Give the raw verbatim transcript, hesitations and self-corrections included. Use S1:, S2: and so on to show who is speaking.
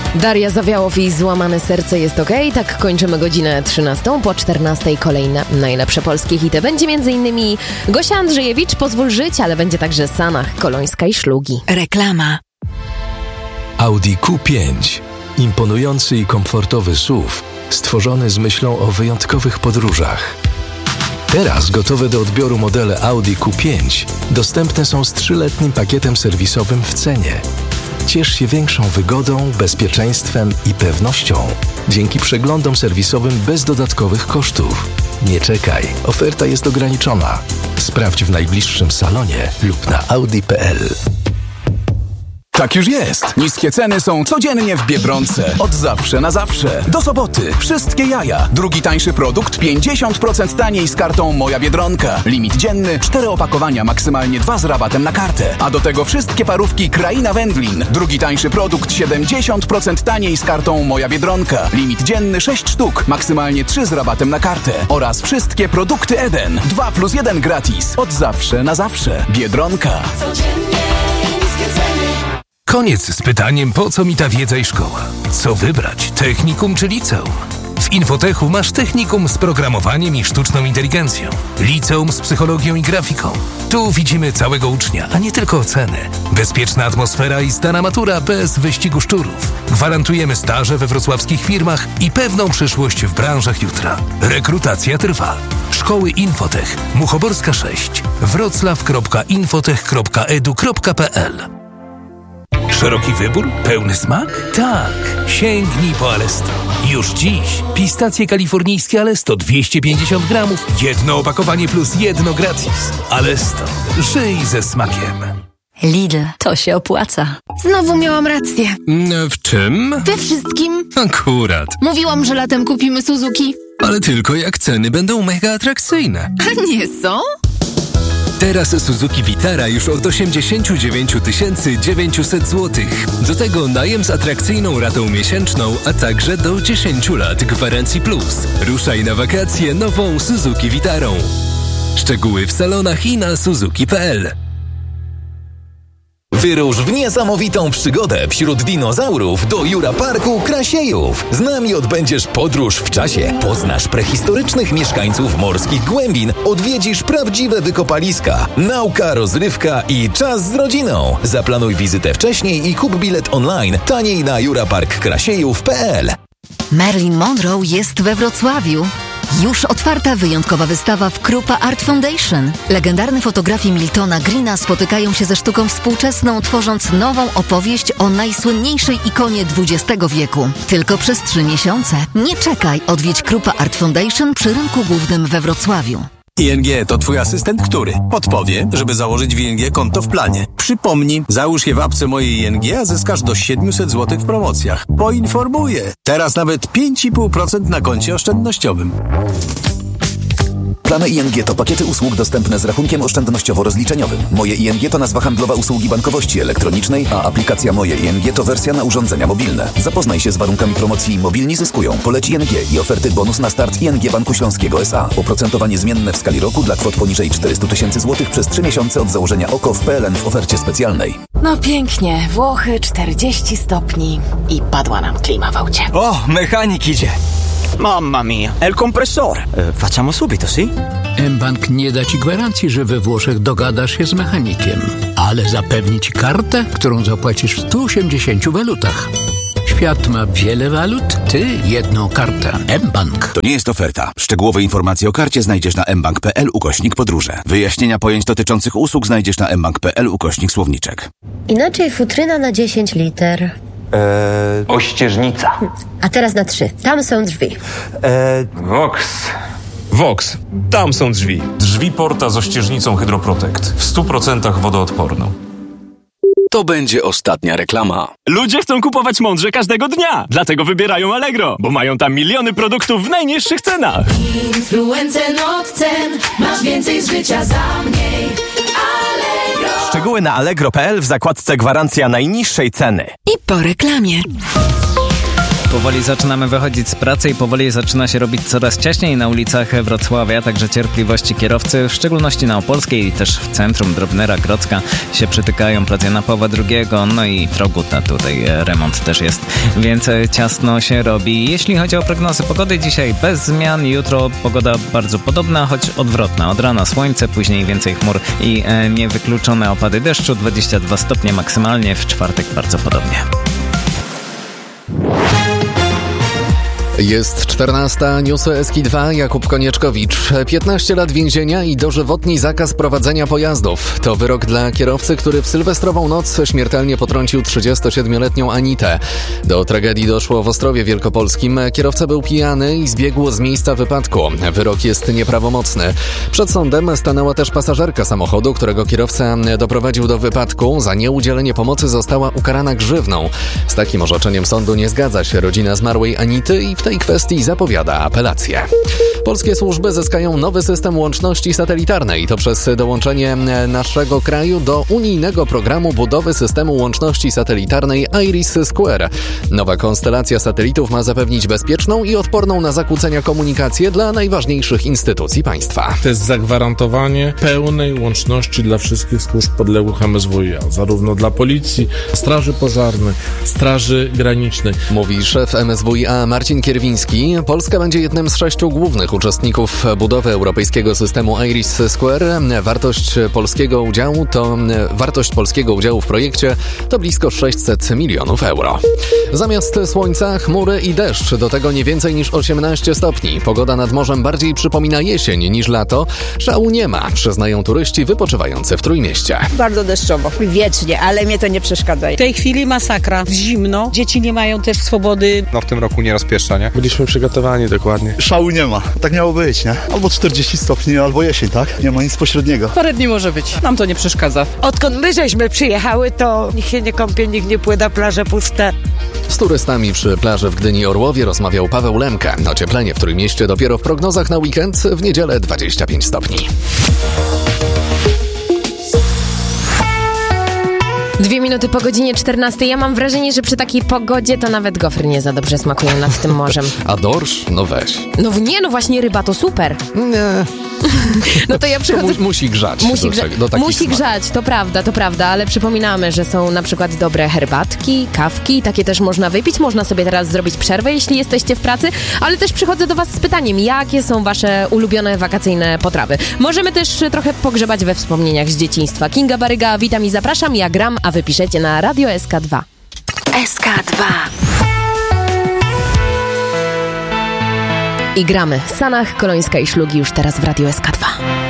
S1: Daria Zawiałow i Złamane serce jest okej. Okay. Tak kończymy godzinę trzynastą. Po czternastej kolejne najlepsze polskie hity. Będzie m.in. Gosia Andrzejewicz, Pozwól żyć, ale będzie także Sanach, Kolońska i Szlugi.
S2: Reklama.
S3: Audi Q pięć. Imponujący i komfortowy S U V, stworzony z myślą o wyjątkowych podróżach. Teraz gotowe do odbioru modele Audi Q pięć dostępne są z trzyletnim pakietem serwisowym w cenie. Ciesz się większą wygodą, bezpieczeństwem i pewnością dzięki przeglądom serwisowym bez dodatkowych kosztów. Nie czekaj, oferta jest ograniczona. Sprawdź w najbliższym salonie lub na audi kropka p l.
S4: Tak już jest. Niskie ceny są codziennie w Biedronce. Od zawsze na zawsze. Do soboty. Wszystkie jaja. Drugi tańszy produkt pięćdziesiąt procent taniej z kartą Moja Biedronka. Limit dzienny. Cztery opakowania, maksymalnie dwa z rabatem na kartę. A do tego wszystkie parówki Kraina Wędlin. Drugi tańszy produkt siedemdziesiąt procent taniej z kartą Moja Biedronka. Limit dzienny sześć sztuk, maksymalnie trzy z rabatem na kartę. Oraz wszystkie produkty Eden. dwa plus jeden gratis. Od zawsze na zawsze. Biedronka.
S5: Codziennie niskie ceny.
S6: Koniec z pytaniem, po co mi ta wiedza i szkoła? Co wybrać? Technikum czy liceum? W Infotechu masz technikum z programowaniem i sztuczną inteligencją, liceum z psychologią i grafiką. Tu widzimy całego ucznia, a nie tylko oceny. Bezpieczna atmosfera i zdana matura bez wyścigu szczurów. Gwarantujemy staże we wrocławskich firmach i pewną przyszłość w branżach jutra. Rekrutacja trwa. Szkoły Infotech. Muchoborska sześć. wrocław kropka infotech kropka edu kropka p l. Szeroki wybór? Pełny smak? Tak! Sięgnij po Alesto. Już dziś pistacje kalifornijskie Alesto dwieście pięćdziesiąt gramów, jedno opakowanie plus jedno gratis. Alesto. Żyj ze smakiem.
S2: Lidl, to się opłaca.
S7: Znowu miałam rację.
S8: W czym?
S7: We wszystkim.
S8: Akurat.
S7: Mówiłam, że latem kupimy Suzuki.
S8: Ale tylko jak ceny będą mega atrakcyjne.
S7: A nie są?
S8: Teraz Suzuki Vitara już od osiemdziesiąt dziewięć tysięcy dziewięćset złotych. Do tego najem z atrakcyjną ratą miesięczną, a także do dziesięć lat gwarancji plus. Ruszaj na wakacje nową Suzuki Vitarą. Szczegóły w salonach i na suzuki kropka p l.
S9: Wyrusz w niesamowitą przygodę wśród dinozaurów do Jura Parku Krasiejów. Z nami odbędziesz podróż w czasie. Poznasz prehistorycznych mieszkańców morskich głębin. Odwiedzisz prawdziwe wykopaliska. Nauka, rozrywka i czas z rodziną. Zaplanuj wizytę wcześniej i kup bilet online taniej na jura park krasiejów kropka p l.
S2: Marilyn Monroe jest we Wrocławiu. Już otwarta wyjątkowa wystawa w Krupa Art Foundation. Legendarne fotografie Miltona Greena spotykają się ze sztuką współczesną, tworząc nową opowieść o najsłynniejszej ikonie dwudziestego wieku. Tylko przez trzy miesiące. Nie czekaj, odwiedź Krupa Art Foundation przy rynku głównym we Wrocławiu.
S10: I N G to twój asystent, który podpowie, żeby założyć w I N G konto w planie. Przypomnij, załóż je w apce mojej I N G, a zyskasz do siedemset złotych w promocjach. Poinformuję. Teraz nawet pięć i pół procent na koncie oszczędnościowym.
S9: Plany I N G to pakiety usług dostępne z rachunkiem oszczędnościowo-rozliczeniowym. Moje I N G to nazwa handlowa usługi bankowości elektronicznej, a aplikacja Moje I N G to wersja na urządzenia mobilne. Zapoznaj się z warunkami promocji Mobilni zyskują. Poleć I N G i oferty bonus na start I N G Banku Śląskiego S A. Oprocentowanie zmienne w skali roku dla kwot poniżej czterysta tysięcy złotych przez trzy miesiące od założenia O K O w P L N w ofercie specjalnej.
S1: No pięknie. Włochy czterdzieści stopni i padła nam klima w aucie.
S11: O, mechanik idzie. Mamma mia, è il compressore. E, facciamo subito, sì?
S12: mBank nie da ci gwarancji, że we Włoszech dogadasz się z mechanikiem, ale zapewni ci kartę, którą zapłacisz w stu osiemdziesięciu walutach. Świat ma wiele walut, ty jedną kartę. mBank.
S13: To nie jest oferta. Szczegółowe informacje o karcie znajdziesz na mbank kropka p l ukośnik podróże. Wyjaśnienia pojęć dotyczących usług znajdziesz na mbank kropka p l ukośnik słowniczek.
S14: Inaczej futryna na dziesięć liter.
S11: Eee, ościeżnica.
S14: A teraz na trzy. Tam są drzwi.
S11: Eee,
S15: Vox. Vox. Tam są drzwi. Drzwi Porta z ościeżnicą Hydroprotect. W stu procentach wodoodporną.
S3: To będzie ostatnia reklama.
S16: Ludzie chcą kupować mądrze każdego dnia. Dlatego wybierają Allegro, bo mają tam miliony produktów w najniższych cenach.
S5: Influencer od cen. Masz więcej z życia za mniej. Allegro.
S11: Szczegóły na allegro kropka p l w zakładce gwarancja najniższej ceny.
S2: I po reklamie.
S17: Powoli zaczynamy wychodzić z pracy i powoli zaczyna się robić coraz ciaśniej na ulicach Wrocławia, także cierpliwości kierowcy, w szczególności na Opolskiej i też w centrum Drobnyra, Grodzka się przytykają, plac Jana Pawła drugiego, no i Troguta, tutaj remont też jest, więc ciasno się robi. Jeśli chodzi o prognozy pogody, dzisiaj bez zmian, jutro pogoda bardzo podobna, choć odwrotna. Od rana słońce, później więcej chmur i e, niewykluczone opady deszczu, dwadzieścia dwa stopnie maksymalnie, w czwartek bardzo podobnie.
S18: Jest czternasta, newsy S K dwa, Jakub Konieczkowicz. piętnaście lat więzienia i dożywotni zakaz prowadzenia pojazdów. To wyrok dla kierowcy, który w sylwestrową noc śmiertelnie potrącił trzydziestosiedmioletnią Anitę. Do tragedii doszło w Ostrowie Wielkopolskim. Kierowca był pijany i zbiegł z miejsca wypadku. Wyrok jest nieprawomocny. Przed sądem stanęła też pasażerka samochodu, którego kierowca doprowadził do wypadku. Za nieudzielenie pomocy została ukarana grzywną. Z takim orzeczeniem sądu nie zgadza się rodzina zmarłej Anity i w tej kwestii zapowiada apelację. Polskie służby zyskają nowy system łączności satelitarnej. To przez dołączenie naszego kraju do unijnego programu budowy systemu łączności satelitarnej IRIS Square. Nowa konstelacja satelitów ma zapewnić bezpieczną i odporną na zakłócenia komunikację dla najważniejszych instytucji państwa.
S19: To jest zagwarantowanie pełnej łączności dla wszystkich służb podległych M S W i A, zarówno dla policji, straży pożarnej, straży granicznej.
S18: Mówi szef M S W i A Marcin Kierwiński. Polska będzie jednym z sześciu głównych uczestników budowy europejskiego systemu IRIS Square. Wartość polskiego udziału to wartość polskiego udziału w projekcie to blisko sześćset milionów euro. Zamiast słońca, chmury i deszcz, do tego nie więcej niż osiemnaście stopni. Pogoda nad morzem bardziej przypomina jesień niż lato. Szału nie ma, przyznają turyści wypoczywający w Trójmieście.
S20: Bardzo deszczowo, wiecznie, ale mnie to nie przeszkadza.
S21: W tej chwili masakra, zimno, dzieci nie mają też swobody.
S22: No w tym roku nie rozpieszcza, nie?
S19: Byliśmy przygotowani dokładnie.
S23: Szału nie ma. Tak miało być, nie? Albo czterdzieści stopni, albo jesień, tak? Nie ma nic pośredniego.
S21: Parę dni może być. Nam to nie przeszkadza.
S20: Odkąd my żeśmy przyjechały, to nikt się nie kąpie, nikt nie pływa, plaże puste.
S18: Z turystami przy plaży w Gdyni Orłowie rozmawiał Paweł Lemka. Ocieplenie w Trójmieście dopiero w prognozach na weekend, w niedzielę dwadzieścia pięć stopni.
S1: Dwie minuty po godzinie czternastej. Ja mam wrażenie, że przy takiej pogodzie to nawet gofry nie za dobrze smakują nad tym morzem.
S18: A dorsz? No weź.
S1: No nie, no właśnie ryba to super.
S18: Nie.
S1: No to ja przychodzę...
S18: To mu, musi grzać.
S1: Musi,
S18: do,
S1: grza...
S18: do
S1: musi
S18: smaków.
S1: grzać, to prawda, to prawda, ale przypominamy, że są na przykład dobre herbatki, kawki, takie też można wypić. Można sobie teraz zrobić przerwę, jeśli jesteście w pracy, ale też przychodzę do was z pytaniem, jakie są wasze ulubione wakacyjne potrawy. Możemy też trochę pogrzebać we wspomnieniach z dzieciństwa. Kinga Baryga, witam i zapraszam, ja gram, a wy piszecie na Radio S K dwa.
S2: S K dwa.
S1: I gramy. Sanach, Kolońska i Szlugi już teraz w Radio S K dwa.